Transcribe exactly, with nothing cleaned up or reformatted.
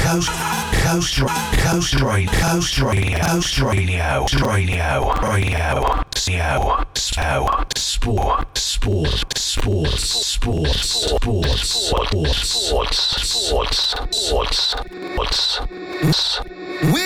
Coast, Coast, Coast Radio, Coast Radio, Coast Radio, Radio, Radio, Radio, Sport, Sport, Sport, Sports, Sports, Sports, Sports, Sports, Sports, Sports, Sports.